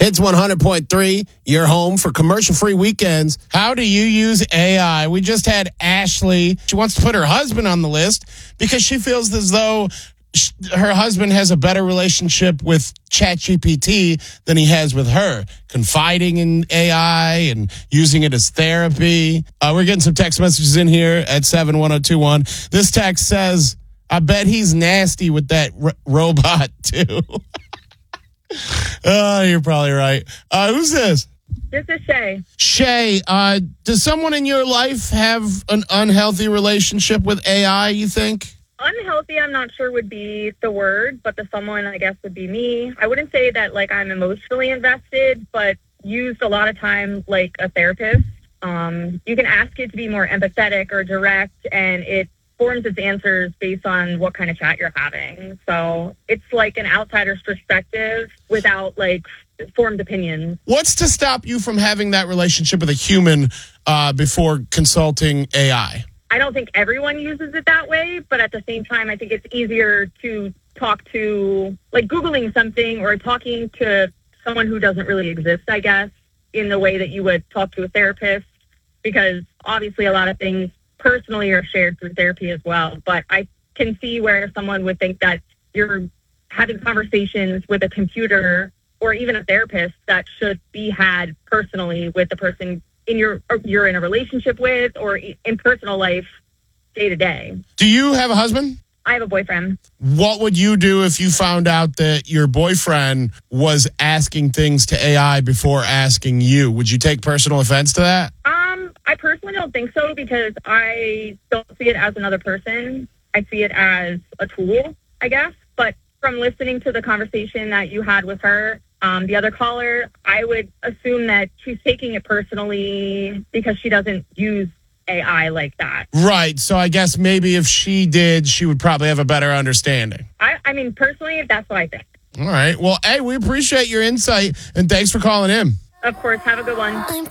Hits 100.3, your home for commercial-free weekends. How do you use AI? We just had Ashley. She wants to put her husband on the list because she feels as though her husband has a better relationship with ChatGPT than he has with her, confiding in AI and using it as therapy. We're getting some text messages in here at 71021. This text says, I bet he's nasty with that robot, too. Oh, you're probably right. Who's this? This is Shay. Shay, does someone in your life have an unhealthy relationship with AI, you think? Unhealthy, I'm not sure would be the word, but the someone, I guess, would be me. I wouldn't say that, I'm emotionally invested, but used a lot of time like a therapist. You can ask it to be more empathetic or direct, and it forms its answers based on what kind of chat you're having. So it's like an outsider's perspective without formed opinions. What's to stop you from having that relationship with a human before consulting AI? I don't think everyone uses it that way, but at the same time, I think it's easier to talk to, Googling something or talking to someone who doesn't really exist, I guess, in the way that you would talk to a therapist, because obviously a lot of things personally are shared through therapy as well. But I can see where someone would think that you're having conversations with a computer or even a therapist that should be had personally with the person you're in a relationship with or in personal life day to day. Do you have a husband? I have a boyfriend. What would you do if you found out that your boyfriend was asking things to AI before asking you? Would you take personal offense to that? I personally don't think so, because I don't see it as another person. I see it as a tool, I guess. But from listening to the conversation that you had with her, the other caller, I would assume that she's taking it personally because she doesn't use AI like that. Right. So I guess maybe if she did, she would probably have a better understanding. I mean, personally, that's what I think. All right. Well, hey, we appreciate your insight, and thanks for calling in. Of course. Have a good one.